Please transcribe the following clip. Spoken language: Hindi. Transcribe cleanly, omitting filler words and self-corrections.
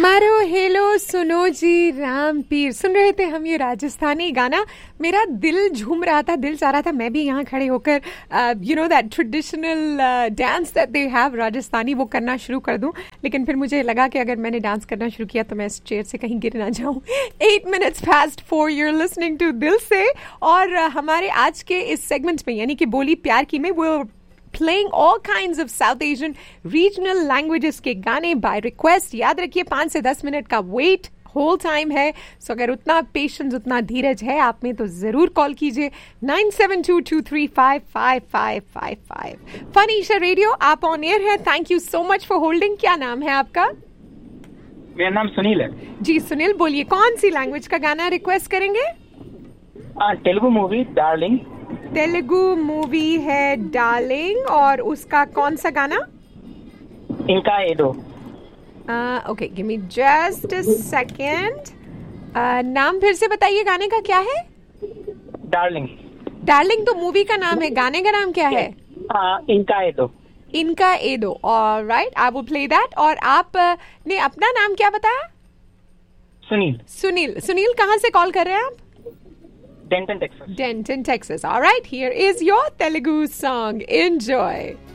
मारो हेलो सुनो जी राम पीर। सुन रहे थे हम ये राजस्थानी गाना, मेरा दिल झूम रहा था, दिल चाह रहा था मैं भी यहाँ खड़े होकर you know that traditional dance that they have Rajasthani, वो करना शुरू कर दूं। लेकिन फिर मुझे लगा कि अगर मैंने डांस करना शुरू किया तो मैं इस चेयर से कहीं गिर ना जाऊं। 8 minutes past 4 you're listening to दिल से। और हमारे आज के इस सेगमेंट में यानी कि बोली प्यार की में वो playing all kinds of South Asian regional languages के गाने by request। याद रखिए 5 से 10 मिनट का वेट होल टाइम है, सो अगर उतना पेशेंस उतना धीरज है आप में तो जरूर कॉल कीजिए 9722355555। फनीशा रेडियो, आप ऑन एयर है। Thank you so much for holding. क्या नाम है आपका? मेरा नाम सुनील है जी सुनील, बोलिए कौन सी लैंग्वेज का गाना रिक्वेस्ट करेंगे? Telugu movie darling. Telugu movie है डार्लिंग, और उसका कौन सा गाना? इनका एडो। Okay, give me just a second. नाम फिर से बताइए गाने का क्या है? डार्लिंग। डार्लिंग तो मूवी का नाम है, गाने का नाम क्या है? इनका एडो। इनका एडो। Alright, I will play that. और आप ने अपना नाम क्या बताया? सुनील। सुनील। सुनील कहाँ से कॉल कर रहे हैं आप? Danton Texas. Denton, Texas. All right, here is your Telugu song. Enjoy.